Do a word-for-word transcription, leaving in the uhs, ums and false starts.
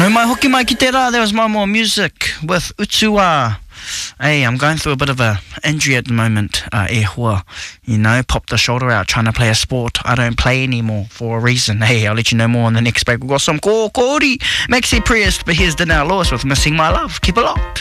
No mai hoki mai ki te rā, there was my more music with Utua. Hey, I'm going through a bit of a injury at the moment, uh, e hoa. You know, popped the shoulder out trying to play a sport. I don't play anymore for a reason. Hey, I'll let you know more on the next break. We've got some ko kōri, Maxi Priest, but here's Danelle Lewis with Missing My Love. Keep it locked.